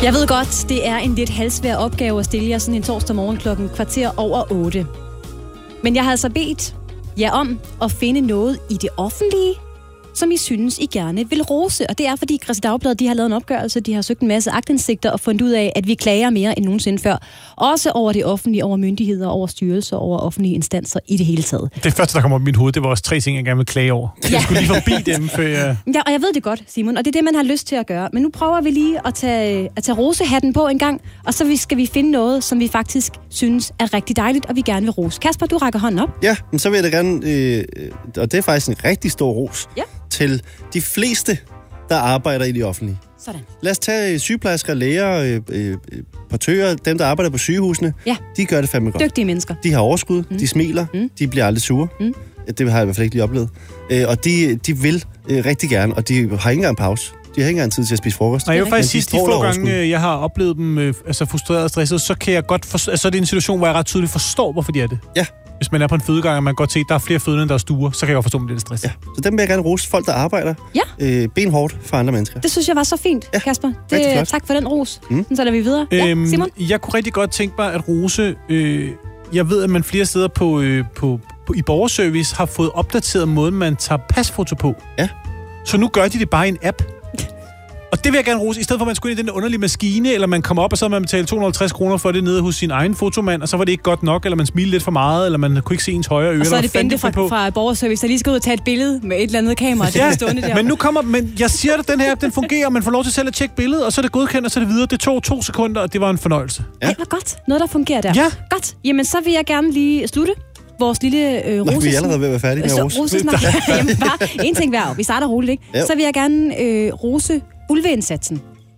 Jeg ved godt, det er en lidt halvsvær opgave at stille jer sådan en torsdag morgen klokken 7:15. Men jeg har altså bedt jer om at finde noget i det offentlige, som I synes, I gerne vil rose. Og det er, fordi Kristeligt Dagblad, de har lavet en opgørelse, de har søgt en masse aktindsigter og fundet ud af, at vi klager mere end nogensinde før. Også over det offentlige, over myndigheder, over styrelser, over offentlige instanser i det hele taget. Det første, der kommer op i mit hoved, det var også 3 ting, jeg gerne vil klage over. Jeg skulle lige forbi dem, før jeg... Ja, og jeg ved det godt, Simon, og det er det, man har lyst til at gøre. Men nu prøver vi lige at tage rosehatten på en gang, og så skal vi finde noget, som vi faktisk synes er rigtig dejligt, og vi gerne vil rose. Kasper, du rækker hånden op. Ja, men så vil jeg da gerne, og det er faktisk en rigtig stor ros, til de fleste, der arbejder i det offentlige. Sådan. Lad os tage sygeplejersker, læger, portører, dem, der arbejder på sygehusene. Ja. De gør det fandme godt. Dygtige mennesker. De har overskud, de smiler, de bliver aldrig sure. Det har jeg i hvert fald ikke lige oplevet. Og de vil rigtig gerne, og de har ikke engang pause. De har ikke engang tid til at spise frokost. Nej, jeg vil faktisk sige, de få gange, jeg har oplevet dem frustreret og stresset, så kan jeg godt så er det en situation, hvor jeg ret tydeligt forstår, hvorfor de er det. Ja. Hvis man er på en fødegang, og man kan godt se, at der er flere fødende, end der er stuer, så kan jeg godt forstå, at det er stress. Ja, så dem vil jeg gerne rose. Folk, der arbejder benhårdt for andre mennesker. Det synes jeg var så fint, Kasper. Tak for den ros. Så lader vi videre. Simon? Jeg kunne rigtig godt tænke mig at rose... jeg ved, at man flere steder i borgerservice har fået opdateret måden, man tager pasfoto på. Ja. Så nu gør de det bare i en app. Og det vil jeg gerne rose, i stedet for at man skulle ind i den der underlige maskine, eller man kommer op, og så man betalte 250 kroner for det nede hos sin egen fotomand, og så var det ikke godt nok, eller man smilede lidt for meget, eller man kunne ikke se ens højre øre. Og så er det Bente fra borgerservice, der lige skal ud og tage et billede med et eller andet kamera. Ja, der. Men jeg siger det, den her app, den fungerer, og man får lov til selv at tjekke billedet, og så er det godkendt, og så er det videre. Det tog 2 sekunder, og det var en fornøjelse. Ja. Ej, hvor godt. Noget, der fungerer der. Ja. Godt. Jamen, så vil jeg gerne lige slutte vores lille rose. Vi er allerede ved at være færdige med rose. Jamen, bare en ting hver. Vi starter roligt, ikke? Jo. Så vil jeg gerne rose ulveindsatsen.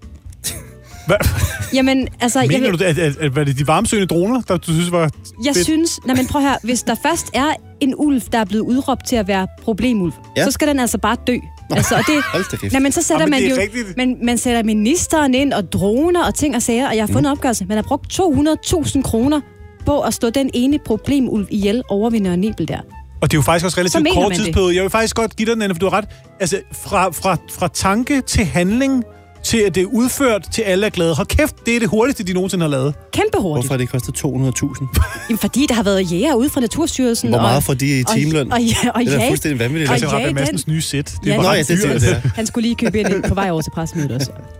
Hvad? Jamen, altså... Mener du, at var det de varmesøgende droner, der du synes var Jeg synes... Nej, men prøv her. Hvis der først er en ulv, der er blevet udråbt til at være problemulv, så skal den altså bare dø. Altså, og det... Nej, men så sætter man jo... Man sætter ministeren ind, og droner og ting og sager, og jeg har fundet opgørelse. Man har brugt 200.000 kroner på at stå den ene problemulv ihjel over ved Nørre Nebel der. Og det er jo faktisk også relativt kort tidsperiode. Jeg vil faktisk godt give dig den anden, for du har ret. Altså, fra tanke til handling, til at det er udført, til alle er glade. Hold kæft, det er det hurtigste, de nogensinde har lavet. Kæmpe hurtigt. Hvorfor har det kostet 200.000? Jamen, fordi der har været jæger ude fra Naturstyrelsen. Hvor meget får de i timeløn? Og det er fuldstændig vanvittigt. Og Madsens nye sæt. Det var han skulle lige købe ind på vej over til pressemødet også.